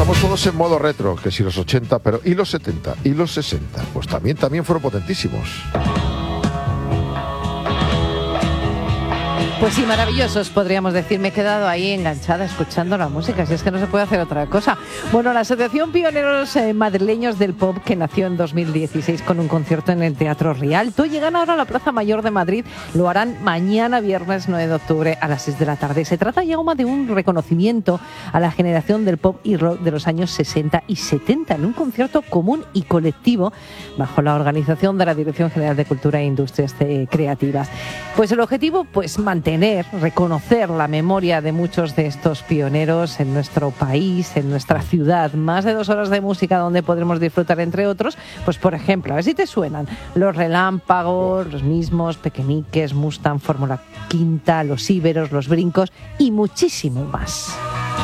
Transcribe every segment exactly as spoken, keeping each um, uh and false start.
estamos todos en modo retro, que si los ochenta, pero ¿y los setenta? ¿Y los sesenta? Pues también, también fueron potentísimos. Pues sí, maravillosos, podríamos decir. Me he quedado ahí enganchada escuchando la música, si es que no se puede hacer otra cosa. Bueno, la Asociación Pioneros eh, Madrileños del Pop, que nació en dos mil dieciséis con un concierto en el Teatro Rialto, llegan ahora a la Plaza Mayor de Madrid. Lo harán mañana, viernes nueve de octubre, a las seis de la tarde. Se trata, Jaume, de un reconocimiento a la generación del pop y rock de los años sesenta y setenta, en un concierto común y colectivo, bajo la organización de la Dirección General de Cultura e Industrias Creativas. Pues el objetivo, pues mantener Tener, reconocer la memoria de muchos de estos pioneros en nuestro país, en nuestra ciudad. Más de dos horas de música donde podremos disfrutar, entre otros, pues por ejemplo, a ver si te suenan, Los Relámpagos, Los Mismos, Pequeñiques, Mustang, Fórmula Quinta, Los Íberos, Los Brincos y muchísimo más.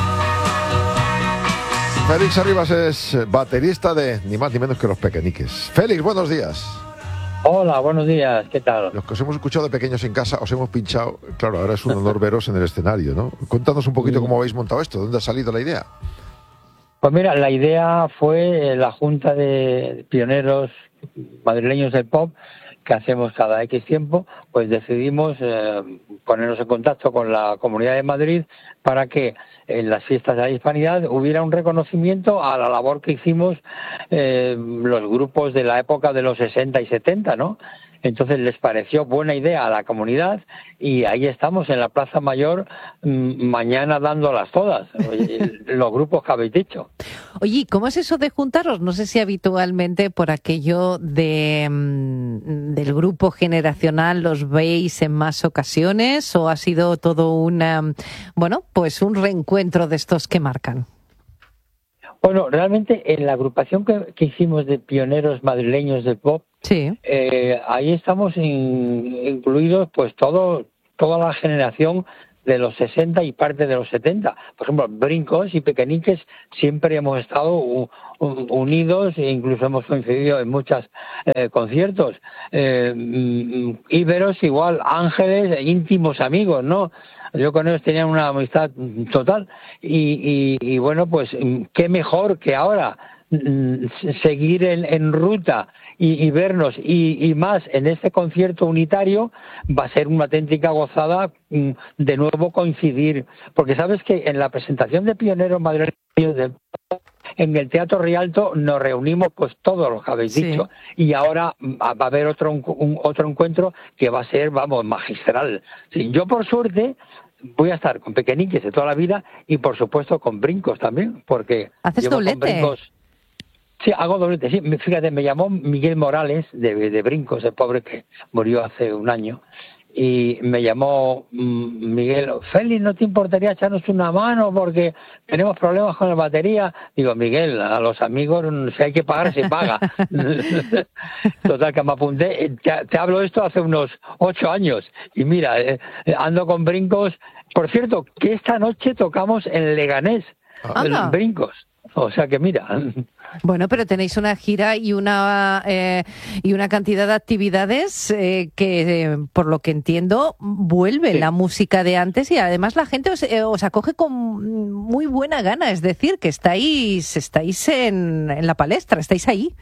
Félix Arribas es baterista de ni más ni menos que Los Pequeñiques. Félix, buenos días. Hola, buenos días, ¿qué tal? Los que os hemos escuchado de pequeños en casa, os hemos pinchado. Claro, ahora es un honor veros en el escenario, ¿no? Cuéntanos un poquito cómo habéis montado esto, ¿dónde ha salido la idea? Pues mira, la idea fue la Junta de Pioneros Madrileños del Pop, que hacemos cada X tiempo, pues decidimos eh, ponernos en contacto con la Comunidad de Madrid para que en las fiestas de la Hispanidad hubiera un reconocimiento a la labor que hicimos eh, los grupos de la época de los sesenta y setenta, ¿no? Entonces les pareció buena idea a la comunidad y ahí estamos en la Plaza Mayor mmm, mañana dándolas todas, los grupos que habéis dicho. Oye, ¿cómo es eso de juntaros? No sé si habitualmente por aquello de mmm, del grupo generacional los veis en más ocasiones o ha sido todo una, bueno, pues un reencuentro de estos que marcan. Bueno, realmente en la agrupación que, que hicimos de pioneros madrileños del pop, sí. eh, ahí estamos in, incluidos pues todo toda la generación de los sesenta y parte de los setenta. Por ejemplo, Brincos y Pequeñiques siempre hemos estado u, u, unidos e incluso hemos coincidido en muchos eh, conciertos. Eh, Íberos igual, Ángeles, íntimos amigos, ¿no? Yo con ellos tenía una amistad total y, y, y bueno, pues qué mejor que ahora seguir en, en ruta y, y vernos y, y más en este concierto unitario. Va a ser una auténtica gozada de nuevo coincidir, porque sabes que en la presentación de Pioneros Madrileños del en el Teatro Rialto nos reunimos pues todos los que habéis sí. dicho y ahora va a haber otro un, otro encuentro que va a ser, vamos, magistral. Sí, yo por suerte voy a estar con Pequeñiques de toda la vida y por supuesto con Brincos también, porque ¿haces doblete? Con Brincos, sí, hago doblete, sí. Fíjate, me llamó Miguel Morales de, de Brincos, el pobre que murió hace un año, y me llamó Miguel, Félix, ¿no te importaría echarnos una mano porque tenemos problemas con la batería? Digo, Miguel, a los amigos si hay que pagar, se paga. Total, que me apunté. Te, te hablo esto hace unos ocho años y mira, eh, ando con Brincos. Por cierto, que esta noche tocamos en Leganés, en Brincos. O sea que mira. Bueno, pero tenéis una gira y una eh, y una cantidad de actividades eh, que, eh, por lo que entiendo, vuelve sí. la música de antes y además la gente os, eh, os acoge con muy buena gana. Es decir, que estáis estáis en, en la palestra, estáis ahí.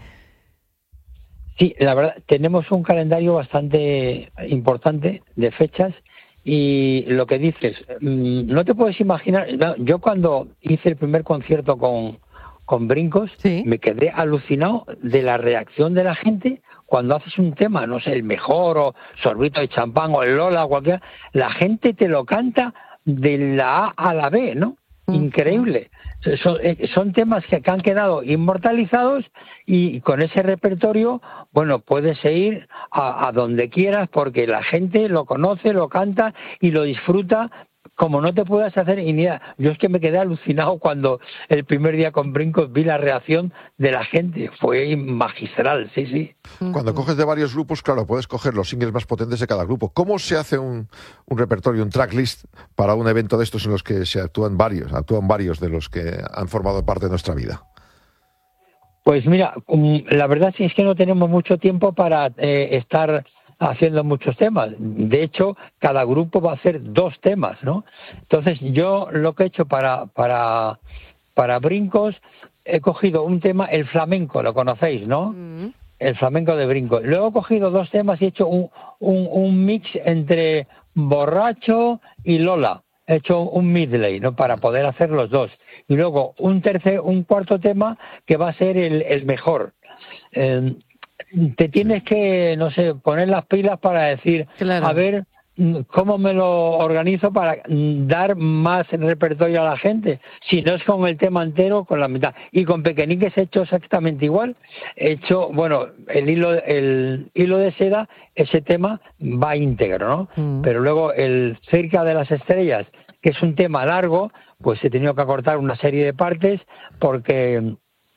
Sí, la verdad, tenemos un calendario bastante importante de fechas. Y lo que dices, no te puedes imaginar, yo cuando hice el primer concierto con, con Brincos, ¿sí? me quedé alucinado de la reacción de la gente cuando haces un tema, no sé, el mejor, o Sorbito de Champán, o el Lola, o cualquiera, la gente te lo canta de la A a la B, ¿no? Increíble. Son, son temas que han quedado inmortalizados y con ese repertorio, bueno, puedes ir a, a donde quieras porque la gente lo conoce, lo canta y lo disfruta como no te puedas hacer ni idea. Yo es que me quedé alucinado cuando el primer día con Brincos vi la reacción de la gente. Fue magistral, sí, sí. Cuando coges de varios grupos, claro, puedes coger los singles más potentes de cada grupo. ¿Cómo se hace un, un repertorio, un tracklist para un evento de estos en los que se actúan varios, actúan varios de los que han formado parte de nuestra vida? Pues mira, la verdad sí es que no tenemos mucho tiempo para eh, estar haciendo muchos temas. De hecho, cada grupo va a hacer dos temas, ¿no? Entonces, yo lo que he hecho para para para brincos he cogido un tema, el flamenco, lo conocéis, ¿no? Mm. El flamenco de Brinco. Luego he cogido dos temas y he hecho un, un, un mix entre Borracho y Lola. He hecho un medley, ¿no? Para poder hacer los dos. Y luego un tercer, un cuarto tema que va a ser el, el mejor. Eh, te tienes que, no sé, poner las pilas para decir, claro, a ver cómo me lo organizo para dar más repertorio a la gente. Si no es con el tema entero, con la mitad. Y con Pequeñiques he hecho exactamente igual. He hecho, bueno, el hilo, el hilo de seda, ese tema va íntegro, ¿no? Mm. Pero luego el Cerca de las Estrellas, que es un tema largo, pues he tenido que acortar una serie de partes porque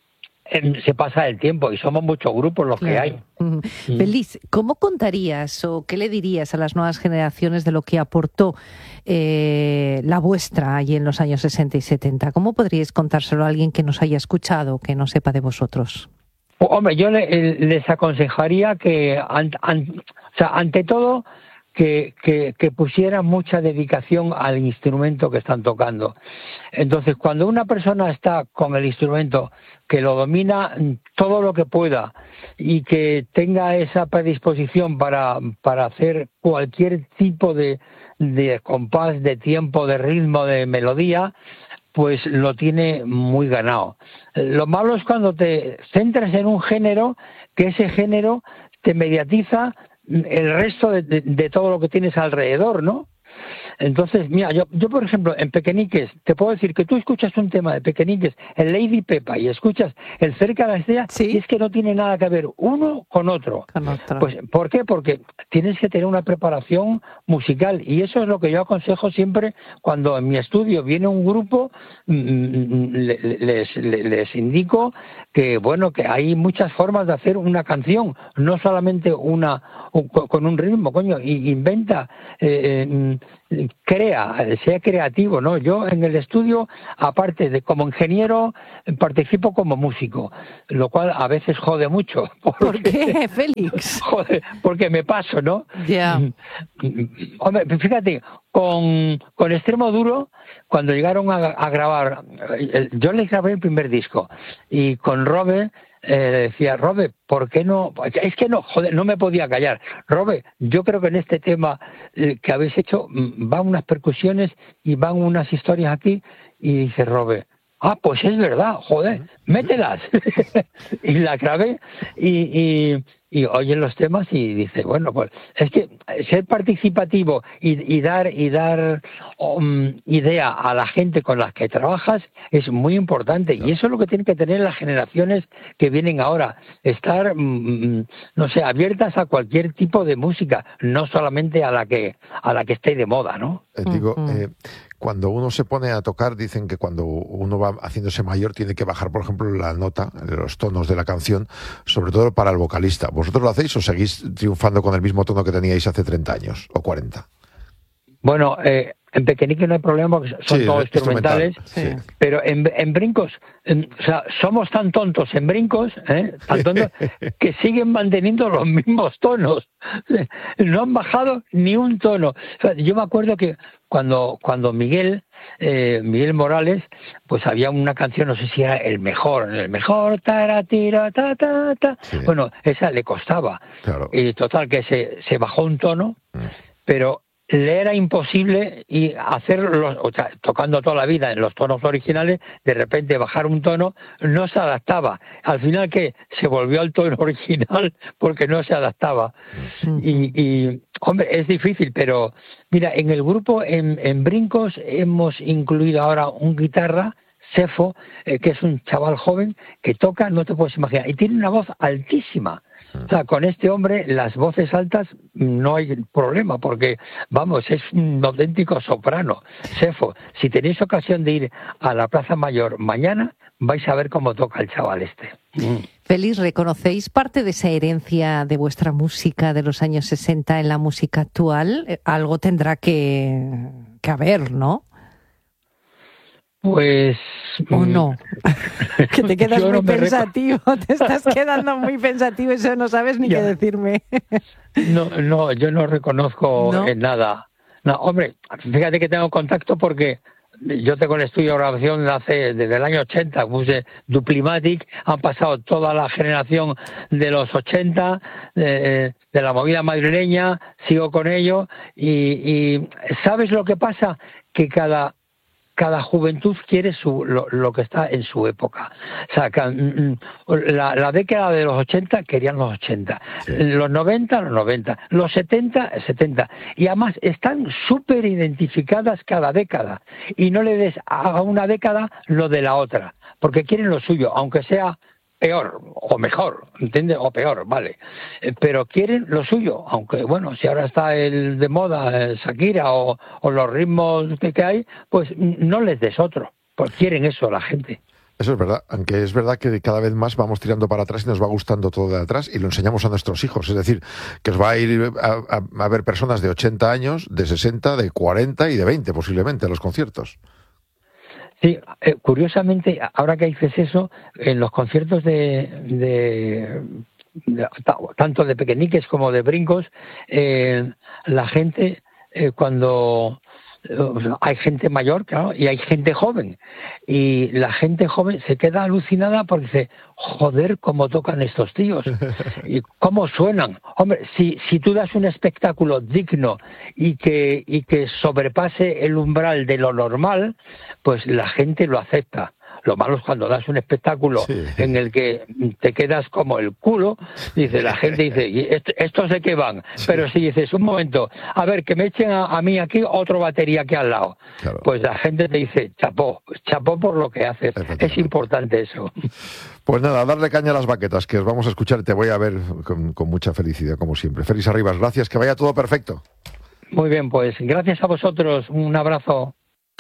se pasa el tiempo y somos muchos grupos los claro. que hay. Mm. Feliz, ¿cómo contarías o qué le dirías a las nuevas generaciones de lo que aportó eh, la vuestra allí en los años sesenta y setenta? ¿Cómo podríais contárselo a alguien que nos haya escuchado, que no sepa de vosotros? Hombre, yo le, les aconsejaría que, an, an, o sea, ante todo, Que, que, que pusieran mucha dedicación al instrumento que están tocando. Entonces, cuando una persona está con el instrumento, que lo domina todo lo que pueda y que tenga esa predisposición para, para hacer cualquier tipo de, de compás, de tiempo, de ritmo, de melodía, pues lo tiene muy ganado. Lo malo es cuando te centras en un género, que ese género te mediatiza el resto de, de, de todo lo que tienes alrededor, ¿no? Entonces, mira, yo, yo por ejemplo, en Pequeñiques, te puedo decir que tú escuchas un tema de Pequeñiques, el Lady Pepa, y escuchas el Cerca de la Estrella, ¿sí? Y es que no tiene nada que ver uno con otro. Con otro. Pues, ¿por qué? Porque tienes que tener una preparación musical, y eso es lo que yo aconsejo siempre cuando en mi estudio viene un grupo, les, les, les indico que, bueno, que hay muchas formas de hacer una canción, no solamente una con un ritmo, coño, y inventa, eh, crea, sea creativo, ¿no? Yo en el estudio, aparte de como ingeniero, participo como músico, lo cual a veces jode mucho. Porque, ¿por qué, Félix? Joder, porque me paso, ¿no? Ya. Yeah. Hombre, fíjate, con, con Extremo Duro, cuando llegaron a, a grabar, yo les grabé el primer disco, y con Robert, Eh, decía, Robe, ¿por qué no? Es que no, joder, no me podía callar. Robe, yo creo que en este tema eh, que habéis hecho van unas percusiones y van unas historias aquí, y dice Robe, ah, pues es verdad, joder, mételas. Y la grabé y, y, y oyen los temas y dice, bueno, pues es que ser participativo y, y dar y dar um, idea a la gente con las que trabajas es muy importante, y eso es lo que tienen que tener las generaciones que vienen ahora, estar, mm, no sé, abiertas a cualquier tipo de música, no solamente a la que a la que esté de moda, ¿no? Eh, digo, eh, cuando uno se pone a tocar, dicen que cuando uno va haciéndose mayor tiene que bajar, por ejemplo, la nota, los tonos de la canción, sobre todo para el vocalista. ¿Vosotros lo hacéis o seguís triunfando con el mismo tono que teníais hace treinta años o cuarenta? Bueno, eh, en Pequeñiques no hay problema porque son sí, todos instrumentales, sí. Pero en, en Brincos, en, o sea, somos tan tontos en Brincos, ¿eh? tan tontos, que siguen manteniendo los mismos tonos. No han bajado ni un tono. O sea, yo me acuerdo que cuando cuando Miguel, eh, Miguel Morales, pues había una canción, no sé si era el mejor, el mejor, tara, tira, ta, ta, ta. Sí. Bueno, esa le costaba. Claro. Y total, que se, se bajó un tono, mm. pero le era imposible y hacerlo, o sea, tocando toda la vida en los tonos originales, de repente bajar un tono, no se adaptaba. Al final, ¿qué? Se volvió al tono original porque no se adaptaba. Uh-huh. Y, y, hombre, es difícil, pero mira, en el grupo, en, en Brincos, hemos incluido ahora un guitarra, Cefo, eh, que es un chaval joven que toca, no te puedes imaginar, y tiene una voz altísima. O sea, con este hombre las voces altas no hay problema porque, vamos, es un auténtico soprano. Cefo, si tenéis ocasión de ir a la Plaza Mayor mañana, vais a ver cómo toca el chaval este. Félix, ¿reconocéis parte de esa herencia de vuestra música de los años sesenta en la música actual? Algo tendrá que, que haber, ¿no? Pues... ¿O no? Que te quedas muy no pensativo, rec... te estás quedando muy pensativo y eso no sabes ni ya. qué decirme. No, no, yo no reconozco ¿No? en nada. No, hombre, fíjate que tengo contacto porque yo tengo el estudio de grabación de hace, desde el año ochenta, puse Duplimatic, han pasado toda la generación de los ochenta, de, de la movida madrileña, sigo con ello, y, y ¿sabes lo que pasa? Que cada... cada juventud quiere su, lo, lo que está en su época. O sea, la, la década de los ochenta querían los ochenta, sí. Los noventa, los noventa, los setenta, setenta. Y además están súper identificadas cada década. Y no le des a una década lo de la otra, porque quieren lo suyo, aunque sea peor o mejor, ¿entiendes? O peor, vale. Pero quieren lo suyo, aunque, bueno, si ahora está el de moda, el Shakira o, o los ritmos que, que hay, pues no les des otro, pues quieren eso la gente. Eso es verdad, aunque es verdad que cada vez más vamos tirando para atrás y nos va gustando todo de atrás y lo enseñamos a nuestros hijos. Es decir, que os va a ir a, a, a ver personas de ochenta años, de sesenta, de cuarenta y de veinte posiblemente a los conciertos. Sí, eh, curiosamente, ahora que dices eso, en los conciertos de, de, de tanto de pequeñiques como de brincos, eh, la gente eh, cuando hay gente mayor, claro, y hay gente joven, y la gente joven se queda alucinada porque dice, joder, cómo tocan estos tíos y cómo suenan. Hombre, si si tú das un espectáculo digno y que y que sobrepase el umbral de lo normal, pues la gente lo acepta. Lo malo es cuando das un espectáculo sí. en el que te quedas como el culo, dice la gente, dice, ¿estos de qué van? Sí. Pero si dices, un momento, a ver, que me echen a, a mí aquí otro batería aquí al lado, claro. Pues la gente te dice, chapó, chapó por lo que haces. Es importante eso. Pues nada, darle caña a las baquetas, que os vamos a escuchar y te voy a ver con, con mucha felicidad, como siempre. Félix Arribas, gracias, que vaya todo perfecto. Muy bien, pues gracias a vosotros, un abrazo.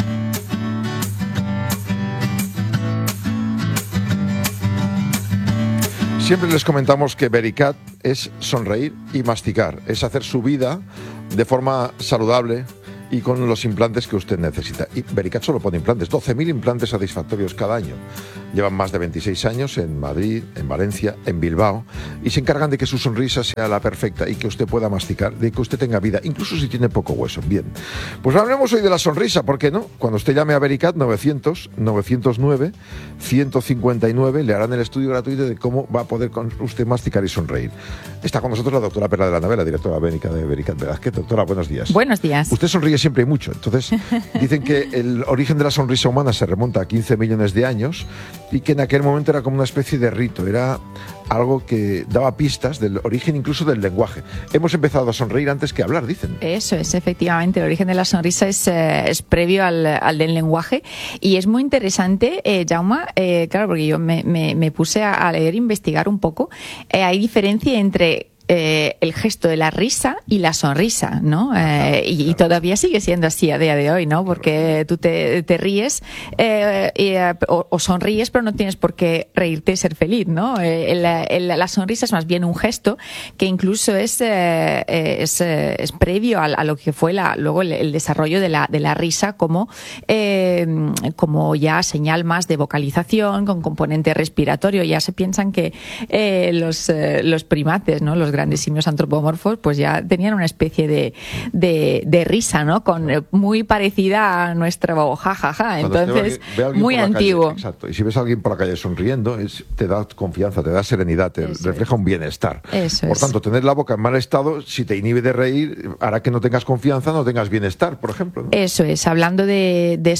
Siempre les comentamos que Vericat es sonreír y masticar, es hacer su vida de forma saludable y con los implantes que usted necesita. Y Vericat solo pone implantes, doce mil implantes satisfactorios cada año. Llevan más de veintiséis años en Madrid, en Valencia, en Bilbao, y se encargan de que su sonrisa sea la perfecta y que usted pueda masticar, de que usted tenga vida, incluso si tiene poco hueso. Bien, pues hablemos hoy de la sonrisa, ¿por qué no? Cuando usted llame a Vericat, novecientos, novecientos nueve, ciento cincuenta y nueve, le harán el estudio gratuito de cómo va a poder usted masticar y sonreír. Está con nosotros la doctora Perla de la Nave, la directora médica de Vericat Velázquez. Doctora, buenos días. Buenos días. Usted sonríe siempre y mucho. Entonces, dicen que el origen de la sonrisa humana se remonta a quince millones de años y que en aquel momento era como una especie de rito, era algo que daba pistas del origen incluso del lenguaje. Hemos empezado a sonreír antes que hablar, dicen. Eso es, efectivamente, el origen de la sonrisa es, eh, es previo al, al del lenguaje y es muy interesante, eh, Jaume, eh, claro, porque yo me, me, me puse a, a leer e investigar un poco. Eh, hay diferencia entre Eh, el gesto de la risa y la sonrisa, ¿no? Eh, y, y todavía sigue siendo así a día de hoy, ¿no? Porque tú te, te ríes eh, y, o, o sonríes, pero no tienes por qué reírte y ser feliz, ¿no? Eh, el, el, la sonrisa es más bien un gesto que incluso es eh, es, es previo a, a lo que fue la, luego el, el desarrollo de la de la risa como eh, como ya señal más de vocalización con componente respiratorio. Ya se piensan que eh, los eh, los primates, ¿no? Los grandes simios antropomorfos, pues ya tenían una especie de, de, de risa, ¿no? Con, muy parecida a nuestra jajaja. Ja, ja. Entonces, muy antiguo. Calle, exacto. Y si ves a alguien por la calle sonriendo, es, te da confianza, te da serenidad, te Eso refleja es. un bienestar. Eso por es. tanto, tener la boca en mal estado, si te inhibe de reír, hará que no tengas confianza, no tengas bienestar, por ejemplo, ¿no? Eso es. Hablando de, de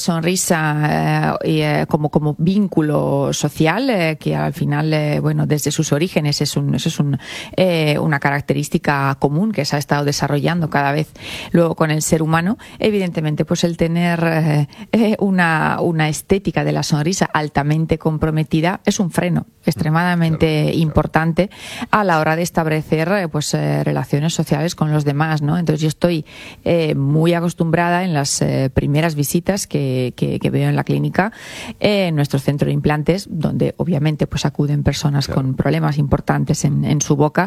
sonrisa eh, y, eh, como, como vínculo social, eh, que al final, eh, bueno, desde sus orígenes es un, eso es un eh, una característica común que se ha estado desarrollando cada vez luego con el ser humano, evidentemente pues el tener eh, una, una estética de la sonrisa altamente comprometida es un freno extremadamente claro, claro. importante a la hora de establecer eh, pues eh, relaciones sociales con los demás, ¿no? Entonces yo estoy eh, muy acostumbrada en las eh, primeras visitas que, que, que veo en la clínica, eh, en nuestro centro de implantes, donde obviamente pues acuden personas claro. con problemas importantes en, en su boca,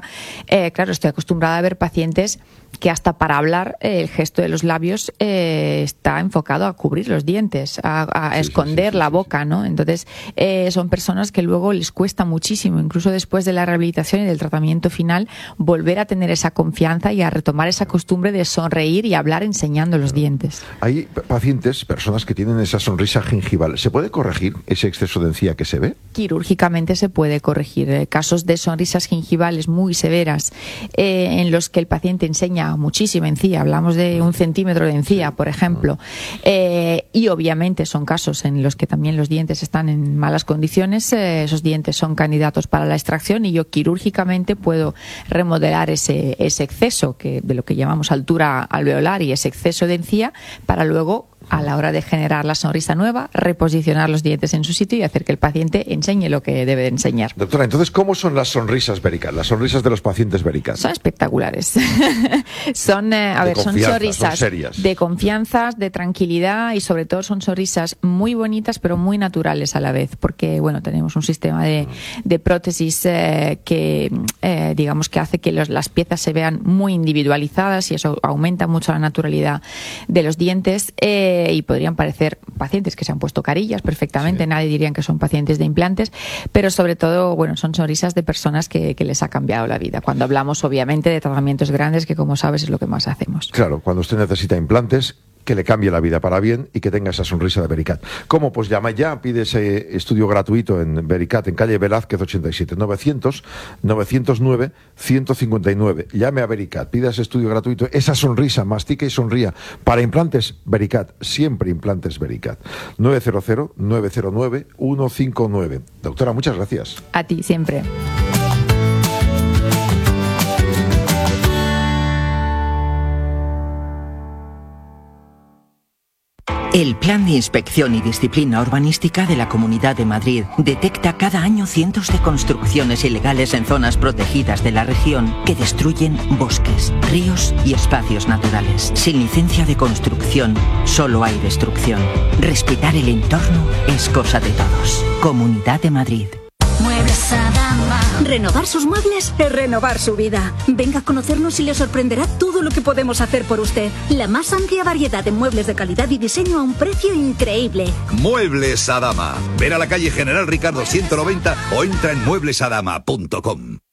eh, claro, estoy acostumbrada a ver pacientes que hasta para hablar eh, el gesto de los labios eh, está enfocado a cubrir los dientes, a, a sí, esconder sí, sí, la sí, boca, ¿no? Entonces, eh, son personas que luego les cuesta muchísimo, incluso después de la rehabilitación y del tratamiento final, volver a tener esa confianza y a retomar esa costumbre de sonreír y hablar enseñando los dientes. Hay pacientes, personas que tienen esa sonrisa gingival. ¿Se puede corregir ese exceso de encía que se ve? Quirúrgicamente se puede corregir. Eh, casos de sonrisas gingivales muy severas eh, en los que el paciente enseña muchísima encía, hablamos de un centímetro de encía, por ejemplo, eh, y obviamente son casos en los que también los dientes están en malas condiciones, eh, esos dientes son candidatos para la extracción y yo quirúrgicamente puedo remodelar ese, ese exceso que de lo que llamamos altura alveolar y ese exceso de encía para luego, a la hora de generar la sonrisa nueva, reposicionar los dientes en su sitio y hacer que el paciente enseñe lo que debe enseñar. Doctora, entonces, ¿cómo son las sonrisas Vericat, las sonrisas de los pacientes Vericat? Son espectaculares. son, eh, a de ver, son sonrisas son de confianza, de tranquilidad y sobre todo son sonrisas muy bonitas pero muy naturales a la vez, porque bueno, tenemos un sistema de, de prótesis eh, que eh, digamos que hace que los, las piezas se vean muy individualizadas y eso aumenta mucho la naturalidad de los dientes. Eh, y podrían parecer pacientes que se han puesto carillas perfectamente, sí. Nadie diría que son pacientes de implantes, pero sobre todo, bueno, son sonrisas de personas que, que les ha cambiado la vida. Cuando hablamos, obviamente, de tratamientos grandes, que como sabes es lo que más hacemos. Claro, cuando usted necesita implantes, que le cambie la vida para bien y que tenga esa sonrisa de Vericat. ¿Cómo? Pues llama ya, pide ese estudio gratuito en Vericat, en calle Velázquez ochenta y siete, novecientos, novecientos nueve, ciento cincuenta y nueve. Llame a Vericat, pida ese estudio gratuito, esa sonrisa, mastique y sonría. Para implantes, Vericat, siempre implantes Vericat. nueve cero cero, nueve cero nueve, uno cinco nueve. Doctora, muchas gracias. A ti, siempre. El Plan de Inspección y Disciplina Urbanística de la Comunidad de Madrid detecta cada año cientos de construcciones ilegales en zonas protegidas de la región que destruyen bosques, ríos y espacios naturales. Sin licencia de construcción, solo hay destrucción. Respetar el entorno es cosa de todos. Comunidad de Madrid. Muebles Adama. Renovar sus muebles es renovar su vida. Venga a conocernos y le sorprenderá todo lo que podemos hacer por usted. La más amplia variedad de muebles de calidad y diseño a un precio increíble. Muebles Adama. Ven a la calle General Ricardo ciento noventa o entra en muebles adama punto com.